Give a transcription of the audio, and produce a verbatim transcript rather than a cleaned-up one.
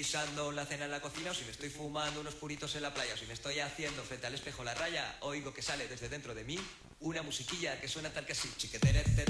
guisando la cena en la cocina, o si me estoy fumando unos puritos en la playa, o si me estoy haciendo frente al espejo la raya, oigo que sale desde dentro de mí una musiquilla que suena tal que así. Chiquetere,